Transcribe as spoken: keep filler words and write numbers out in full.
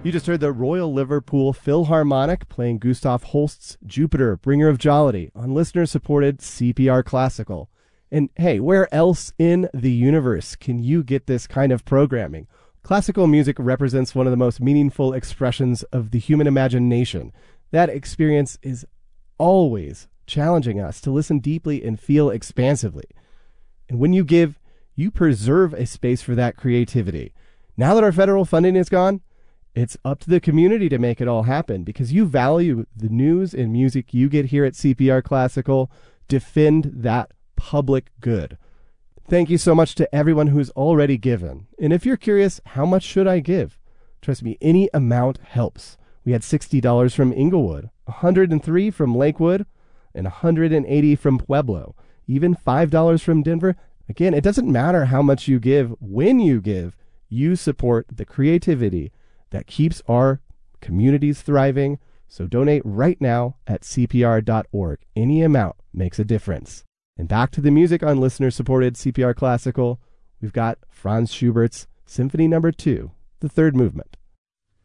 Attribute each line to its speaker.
Speaker 1: You just heard the Royal Liverpool Philharmonic playing Gustav Holst's Jupiter, Bringer of Jollity on listener-supported C P R Classical. And hey, where else in the universe can you get this kind of programming? Classical music represents one of the most meaningful expressions of the human imagination. That experience is always challenging us to listen deeply and feel expansively. And when you give, you preserve a space for that creativity. Now that our federal funding is gone, it's up to the community to make it all happen because you value the news and music you get here at C P R Classical. Defend that public good. Thank you so much to everyone who's already given. And if you're curious, how much should I give? Trust me, any amount helps. We had sixty dollars from Inglewood, one hundred three dollars from Lakewood, and one hundred eighty dollars from Pueblo, even five dollars from Denver. Again, it doesn't matter how much you give. When you give, you support the creativity that keeps our communities thriving. So donate right now at C P R dot org. Any amount makes a difference. And back to the music on listener-supported C P R Classical. We've got Franz Schubert's Symphony Number Two, the third movement.